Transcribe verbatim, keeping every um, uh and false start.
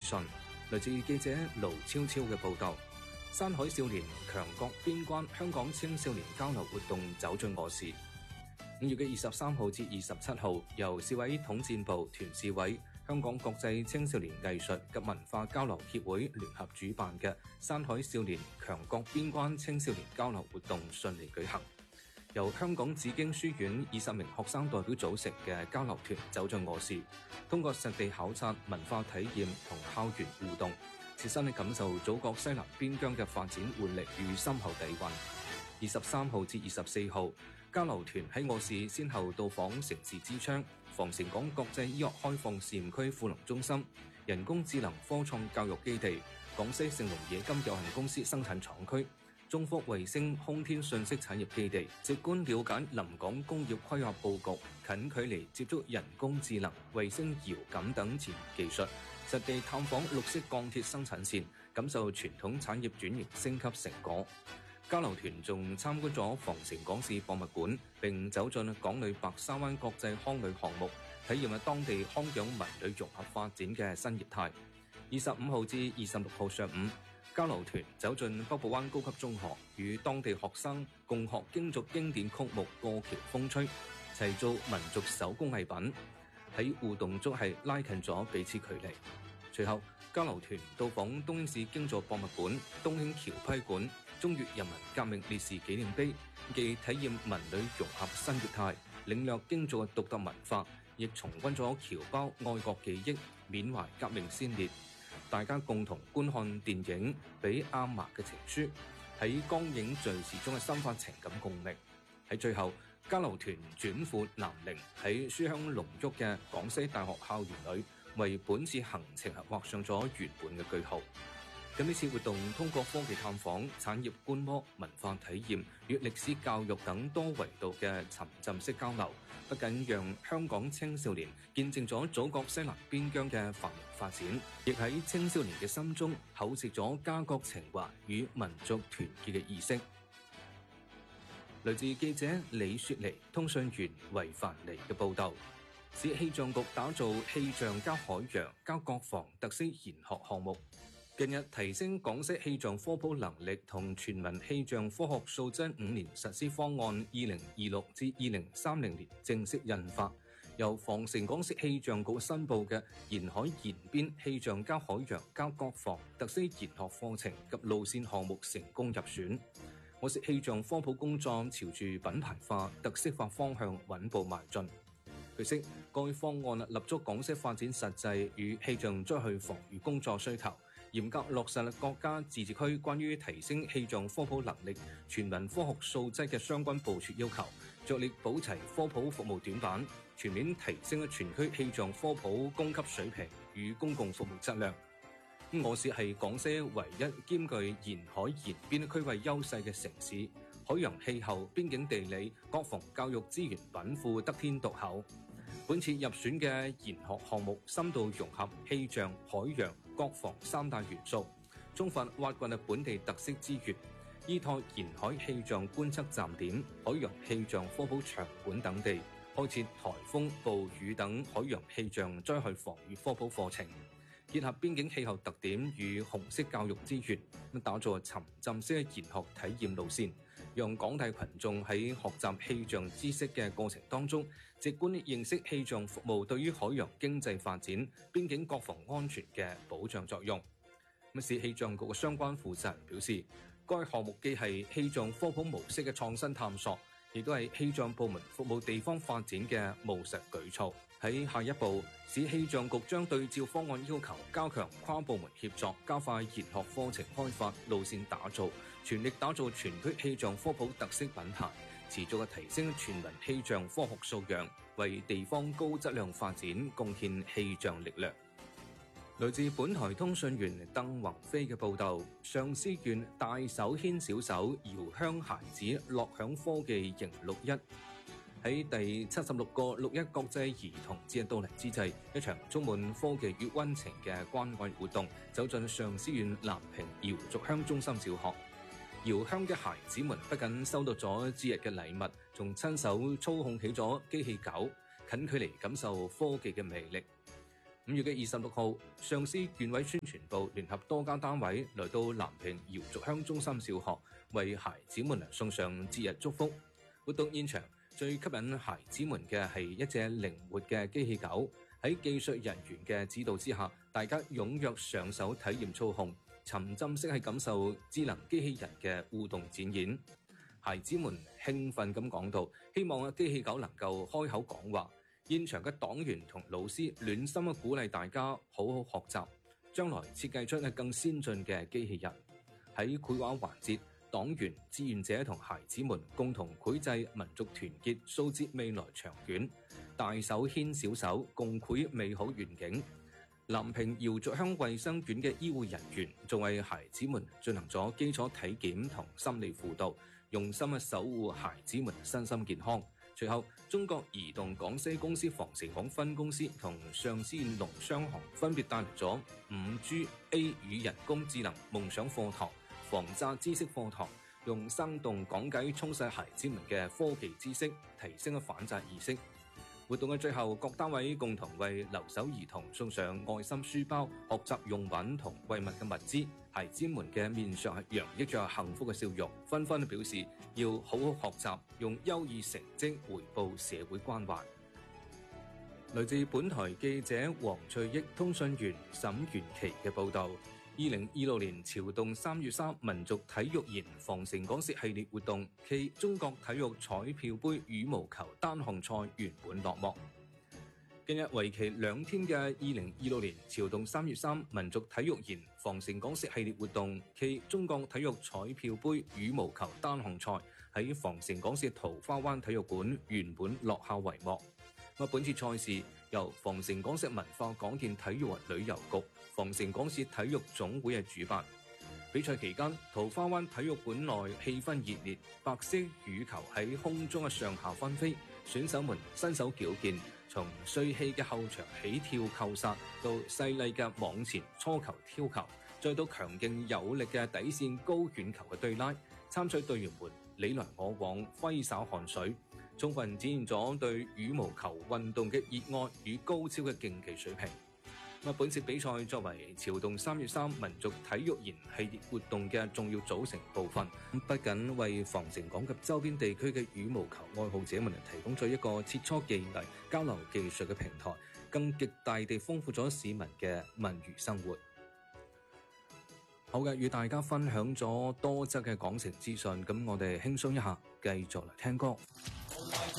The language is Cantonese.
訊，來自記者盧超超嘅報道。山海少年強國邊關香港青少年交流活動走進我市。五月嘅二十三號至二十七號，由市委統戰部團市委、香港國際青少年藝術及文化交流協會聯合主辦嘅山海少年強國邊關青少年交流活動順利舉行。由香港紫荊書院二十名學生代表組成嘅交流團走進我市，通過實地考察、文化體驗同校園互動，切身地感受祖國西南邊疆嘅發展活力與深厚底蘊。二十三號至二十四號，交流團喺我市先後到訪城市之窗、防城港國際醫學開放試驗區富農中心、人工智能科創教育基地、廣西盛隆冶金有限公司生產廠區、中福衛星空天信息產業基地，直觀了解臨港工業規劃佈局，近距離接觸人工智能、衛星遙感等前沿技術，實地探訪綠色鋼鐵生產線，感受傳統產業轉型升級成果。交流團仲參觀咗防城港市博物館，並走進港女白沙灣國際康旅項目，體驗當地康養文旅融合發展嘅新業態。二十五號至二十六號上午，交流團走進北部灣高級中學，與當地學生共學京劇經典曲目《過橋風吹》，齊做民族手工藝品，喺互動中係拉近咗彼此距離。隨後，交流團到訪東興市京座博物館、東興橋批館、中越人民革命烈士紀念碑，既體驗文旅融合新業態，領略京座嘅獨特文化，亦重溫咗僑胞愛國記憶，緬懷革命先烈。大家共同觀看電影《俾阿嫲嘅情書》，喺光影敘事中嘅深化情感共鳴。喺最後，交流團轉赴南寧，喺書香濃郁嘅廣西大學校園裏，為本次行程畫上咗圓滿嘅句號。咁呢次活動通過科技探訪、產業觀摩、文化體驗與歷史教育等多維度嘅沉浸式交流，不僅讓香港青少年見證咗祖國西南邊疆嘅繁榮發展，亦喺青少年嘅心中厚植咗家國情懷與民族團結嘅意識。來自記者李雪梨、通訊員維凡尼嘅報導。市氣象局打造氣象加海洋加國防特色研學項目，近日提升廣西氣象科普能力同全民氣象科學素質五年實施方案二零二六至二零三零年正式印發，由防城港市氣象局申報嘅沿海沿邊氣象加海洋加國防特色研學課程及路線項目成功入選。我市氣象科普工作朝住品牌化、特色化方向穩步邁進。據悉，該方案立足廣西發展實際與氣象災害防禦工作需求，嚴格落實國家自治區關於提升氣象科普能力、全民科學素質嘅相關部署要求，着力補齊科普服務短板，全面提升全區氣象科普供給水平與公共服務質量。我市係廣西唯一兼具沿海沿邊區域優勢嘅城市，海洋氣候、邊境地理、國防教育資源稟賦得天獨厚。本次入選嘅研學項目深度融合氣象、海洋、國防三大元素，充分挖掘本地特色資源，依託沿海氣象觀測站點、海洋氣象科普場館等地，開設颱風、暴雨等海洋氣象災害防禦科普課程，結合邊境氣候特點與紅色教育資源，打造沉浸式研學體驗路線，讓廣大群眾喺學習氣象知識嘅過程當中，直觀認識氣象服務對於海洋經濟發展、邊境國防安全嘅保障作用。市氣象局嘅相關負責人表示，該項目既係氣象科普模式嘅創新探索，亦都係氣象部門服務地方發展嘅務實舉措。喺下一步，市氣象局將對照方案要求，加強跨部門協作，加快研學課程開發、路線打造，全力打造全區氣象科普特色品牌，持續嘅提升全民氣象科學素養，為地方高質量發展貢獻氣象力量。來自本台通訊員鄧宏飛嘅報導，上思縣大手牽小手，遙鄉孩子樂享科技迎六一。喺第七十六個六一國際兒童節到嚟之際，一場充滿科技與溫情嘅關愛活動走進上思縣南平瑤族鄉中心小學。瑤鄉嘅孩子們不僅收到咗節日嘅禮物，仲親手操控起咗機器狗，近距離感受科技嘅魅力。 五月嘅二十六號，上司縣委宣傳部聯合多家單位來到南平瑤族鄉中心小學，為孩子們送上節日祝福。活動現場最吸引孩子們嘅係一隻靈活嘅機器狗，喺技術人員嘅指導之下，大家踴躍上手體驗操控，沉浸式係感受智能機器人嘅互動展演。孩子們興奮咁講到，希望機器狗能夠開口講話。現場嘅黨員同老師暖心嘅鼓勵大家好好學習，將來設計出更先進嘅機器人。喺繪畫環節，黨員、志願者同孩子們共同繪製民族團結、數節未來長卷，大手牽小手，共繪美好願景。南平瑤族鄉衛生院嘅醫護人員仲為孩子們進行咗基礎體檢同心理輔導，用心嘅守護孩子們身心健康。隨後，中國移動廣西公司防城港分公司同上思縣農商行分別帶嚟咗五 G A 與人工智能夢想課堂、防詐知識課堂，用生動講解充實孩子們嘅科技知識，提升咗反詐意識。活動嘅最後，各單位共同為留守兒童送上愛心書包、學習用品同慰問嘅物資。孩子們嘅面上係洋溢着幸福嘅笑容，紛紛表示要好好學習，用優異成績回報社會關懷。來自本台記者黃翠益、通訊員沈元琪嘅報導。二零二六年潮動三月三民族體育營防城港市系列活動暨中國體育彩票杯羽毛球單項賽圓滿落幕。近日為期兩天嘅二零二六年潮動三月三民族體育營防城港市系列活動暨中國體育彩票杯羽毛球單項賽喺防城港市桃花灣體育館圓滿落下帷幕。本次賽事由防城港市文化廣電體育及旅遊局、防城港市體育總會係主辦。比賽期間，桃花灣體育館內氣氛熱烈，白色羽球喺空中嘅上下翻飛，選手們身手矯健，從帥氣嘅後場起跳扣殺，到細膩嘅網前搓球挑球，再到強勁有力嘅底線高遠球嘅對拉，參賽隊員們你來我往，揮灑汗水，充分展現咗對羽毛球運動嘅熱愛與高超嘅競技水平。本次比賽作為潮動三月三民族體育營系列活動嘅重要組成部分，不僅為防城港及周邊地區嘅羽毛球愛好者們提供咗一個切磋技藝、交流技術嘅平台，更極大地豐富咗市民嘅文娛生活。好嘅，與大家分享咗多則嘅港城資訊，咁我哋輕鬆一下，繼續嚟聽歌。